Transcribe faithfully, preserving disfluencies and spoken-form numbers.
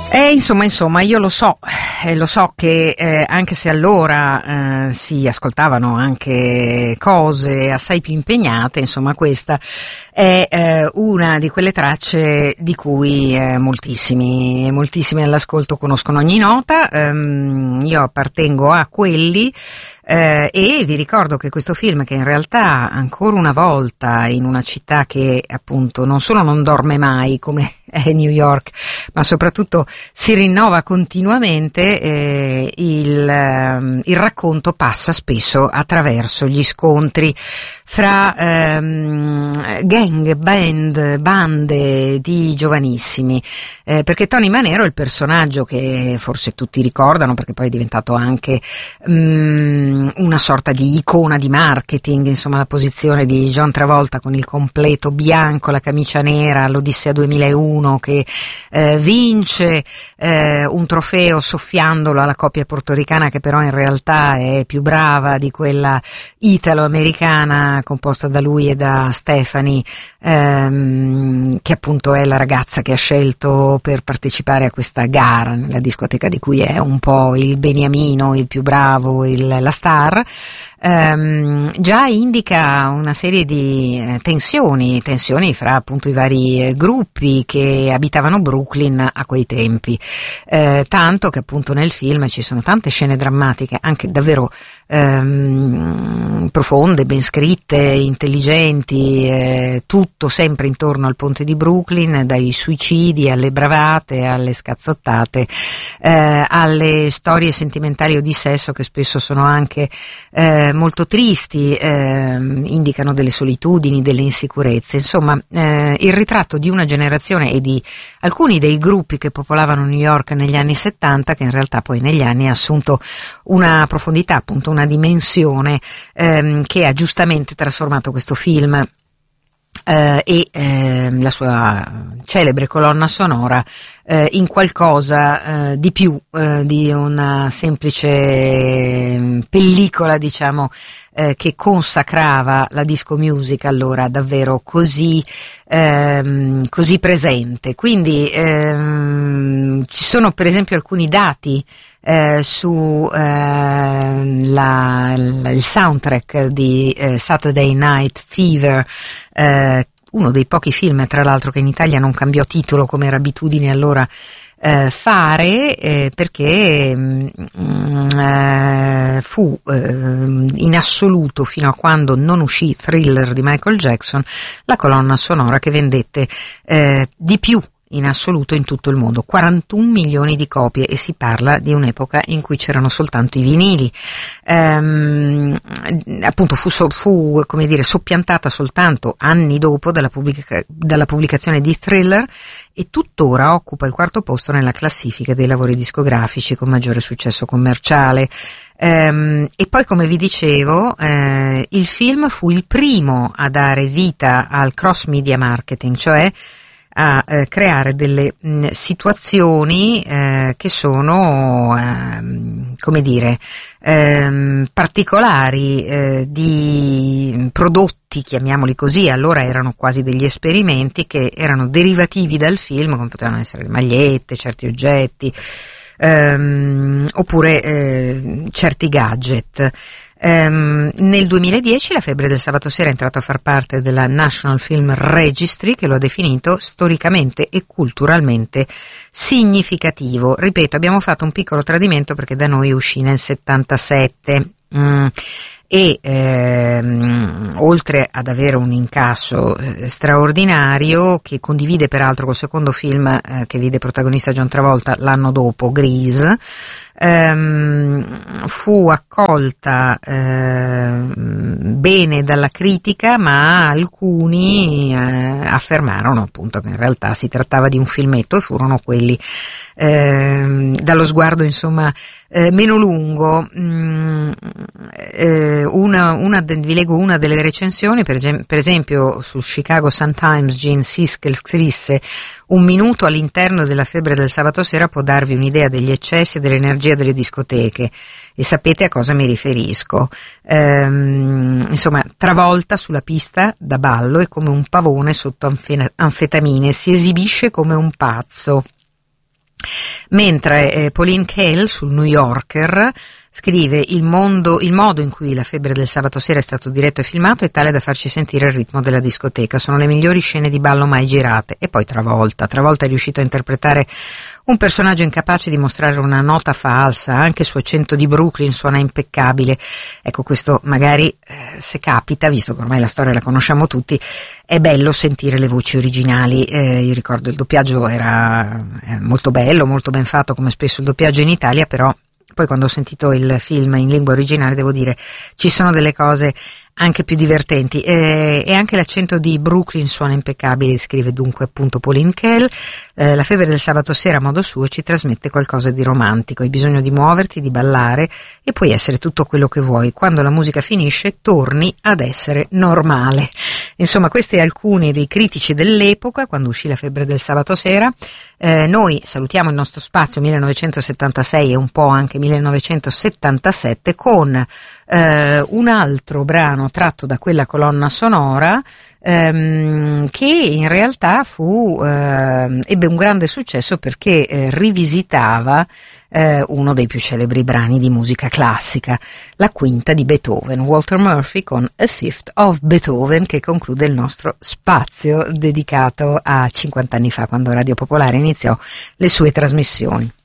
E insomma, insomma, io lo so, eh, lo so che eh, anche se allora eh, si ascoltavano anche cose assai più impegnate, insomma questa è eh, una di quelle tracce di cui eh, moltissimi, moltissimi all'ascolto conoscono ogni nota. Um, io appartengo a quelli eh, e vi ricordo che questo film, che in realtà ancora una volta in una città che appunto non solo non dorme mai come è New York, ma soprattutto si rinnova continuamente, eh, il, eh, il racconto passa spesso attraverso gli scontri fra ehm, gang, band, bande di giovanissimi, eh, perché Tony Manero è il personaggio che forse tutti ricordano, perché poi è diventato anche um, una sorta di icona di marketing, insomma la posizione di John Travolta con il completo bianco, la camicia nera, l'Odissea duemilauno, che eh, vince eh, un trofeo soffiandolo alla coppia portoricana, che però in realtà è più brava di quella italo-americana composta da lui e da Stephanie, ehm, che appunto è la ragazza che ha scelto per partecipare a questa gara nella discoteca di cui è un po' il beniamino, il più bravo, il, la star. Um, già indica una serie di eh, tensioni, tensioni fra appunto i vari eh, gruppi che abitavano Brooklyn a quei tempi, eh, tanto che appunto nel film ci sono tante scene drammatiche, anche davvero ehm, profonde, ben scritte, intelligenti, eh, tutto sempre intorno al ponte di Brooklyn, dai suicidi alle bravate, alle scazzottate, eh, alle storie sentimentali o di sesso che spesso sono anche eh, molto tristi, eh, indicano delle solitudini, delle insicurezze, insomma eh, il ritratto di una generazione e di alcuni dei gruppi che popolavano New York negli anni settanta, che in realtà poi negli anni ha assunto una profondità, appunto una dimensione ehm, che ha giustamente trasformato questo film Uh, e uh, la sua celebre colonna sonora uh, in qualcosa uh, di più uh, di una semplice pellicola, diciamo, uh, che consacrava la disco music allora davvero così uh, così presente. Quindi uh, ci sono per esempio alcuni dati Eh, su eh, la, la, il soundtrack di eh, Saturday Night Fever, eh, uno dei pochi film tra l'altro che in Italia non cambiò titolo come era abitudine allora eh, fare, eh, perché mm, eh, fu eh, in assoluto, fino a quando non uscì Thriller di Michael Jackson, la colonna sonora che vendette eh, di più in assoluto in tutto il mondo, quarantuno milioni di copie, e si parla di un'epoca in cui c'erano soltanto i vinili. Ehm, appunto fu, fu come dire soppiantata soltanto anni dopo dalla, pubblica, dalla pubblicazione di Thriller, e tuttora occupa il quarto posto nella classifica dei lavori discografici con maggiore successo commerciale. Ehm, e poi, come vi dicevo, eh, il film fu il primo a dare vita al cross media marketing, cioè a eh, creare delle mh, situazioni eh, che sono, eh, come dire, eh, particolari, eh, di prodotti, chiamiamoli così, allora erano quasi degli esperimenti che erano derivativi dal film, come potevano essere le magliette, certi oggetti, ehm, oppure eh, certi gadget. Um, nel duemiladieci la febbre del sabato sera è entrato a far parte della National Film Registry, che lo ha definito storicamente e culturalmente significativo. Ripeto, abbiamo fatto un piccolo tradimento perché da noi uscì nel settantasette. Mm. E ehm, oltre ad avere un incasso eh, straordinario, che condivide peraltro col secondo film eh, che vide protagonista John Travolta l'anno dopo, Grease, ehm, fu accolta eh, bene dalla critica, ma alcuni eh, affermarono appunto che in realtà si trattava di un filmetto, e furono quelli eh, dallo sguardo insomma Eh, meno lungo. Mm, eh, una, una de, vi leggo una delle recensioni, per, esem- per esempio sul Chicago Sun-Times Gene Siskel scrisse: un minuto all'interno della febbre del sabato sera può darvi un'idea degli eccessi e dell'energia delle discoteche, e sapete a cosa mi riferisco. Ehm, insomma, Travolta sulla pista da ballo è come un pavone sotto anfe- anfetamine, si esibisce come un pazzo. Mentre eh, Pauline Kael sul New Yorker scrive: il, mondo, il modo in cui La febbre del sabato sera è stato diretto e filmato è tale da farci sentire il ritmo della discoteca, sono le migliori scene di ballo mai girate. E poi Travolta Travolta è riuscito a interpretare un personaggio incapace di mostrare una nota falsa, anche il suo accento di Brooklyn suona impeccabile. Ecco, questo magari eh, se capita, visto che ormai la storia la conosciamo tutti, è bello sentire le voci originali. Eh, io ricordo il doppiaggio era eh, molto bello, molto ben fatto, come spesso il doppiaggio in Italia, però poi quando ho sentito il film in lingua originale devo dire ci sono delle cose anche più divertenti, eh, e anche l'accento di Brooklyn suona impeccabile, scrive dunque appunto Pauline Kael. Eh, La febbre del sabato sera a modo suo ci trasmette qualcosa di romantico, hai bisogno di muoverti, di ballare e puoi essere tutto quello che vuoi, quando la musica finisce torni ad essere normale. Insomma, questi alcuni dei critici dell'epoca quando uscì La febbre del sabato sera. Eh, noi salutiamo il nostro spazio millenovecentosettantasei e un po' anche millenovecentosettantasette con eh, un altro brano tratto da quella colonna sonora ehm, che in realtà fu eh, ebbe un grande successo perché eh, rivisitava eh, uno dei più celebri brani di musica classica, la quinta di Beethoven, Walter Murphy con A Fifth of Beethoven, che conclude il nostro spazio dedicato a cinquanta anni fa, quando Radio Popolare iniziò le sue trasmissioni.